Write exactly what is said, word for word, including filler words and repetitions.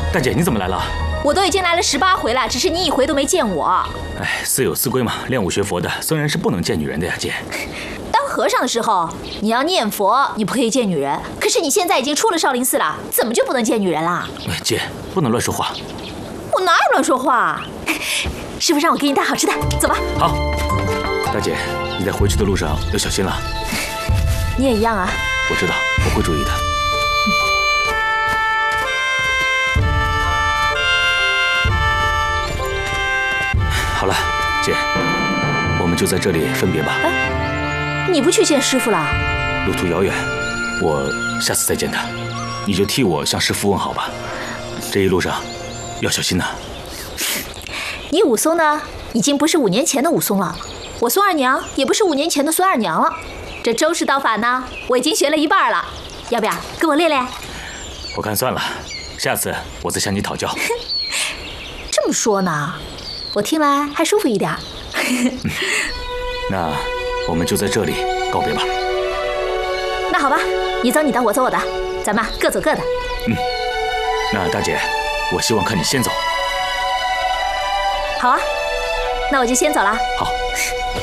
大姐，你怎么来了？ 我都已经来了十八回了，只是你一回都没见我。 哎，私有私规嘛，练武学佛的僧人是不能见女人的呀，姐。 当和尚的时候，你要念佛，你不可以见女人。可是你现在已经出了少林寺了，怎么就不能见女人啦？ 哎，姐，不能乱说话。 我哪有乱说话？师傅让我给你带好吃的，走吧。 好，大姐，你在回去的路上要小心了。 你也一样啊。 我知道，我会注意的。好了，姐，我们就在这里分别吧。 哎，你不去见师傅了？ 路途遥远，我下次再见他。你就替我向师父问好吧。这一路上要小心呐。 你武松呢，已经不是五年前的武松了；我孙二娘也不是五年前的孙二娘了。这周氏刀法呢，我已经学了一半了，要不要跟我练练？ 我看算了，下次我再向你讨教。 这么说呢？我听来还舒服一点。 嗯、那我们就在这里告别吧。 那好吧，你走你的，我走我的，咱们各走各的。 嗯，那大姐，我希望看你先走。 好啊，那我就先走了。 好。